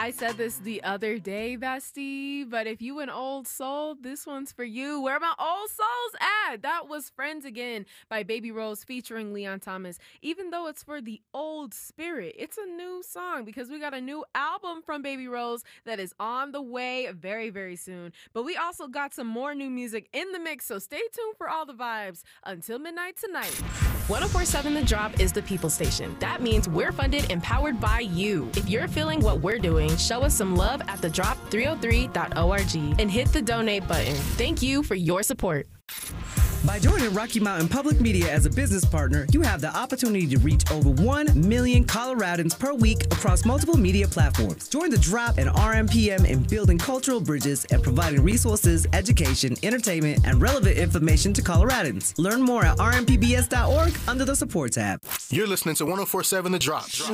I said this the other day, Bestie, but if you an old soul, this one's for you. Where my old souls at? That was Friends Again by Baby Rose featuring Leon Thomas. Even though it's for the old spirit, it's a new song because we got a new album from Baby Rose that is on the way very, very soon. But we also got some more new music in the mix, so stay tuned for all the vibes. Until midnight tonight. 104.7 The Drop is the people station. That means we're funded and powered by you. If you're feeling what we're doing, show us some love at thedrop303.org and hit the donate button. Thank you for your support. By joining Rocky Mountain Public Media as a business partner, you have the opportunity to reach over 1 million Coloradans per week across multiple media platforms. Join the Drop and RMPM in building cultural bridges and providing resources, education, entertainment, and relevant information to Coloradans. Learn more at rmpbs.org under the support tab. You're listening to 104.7 The Drop.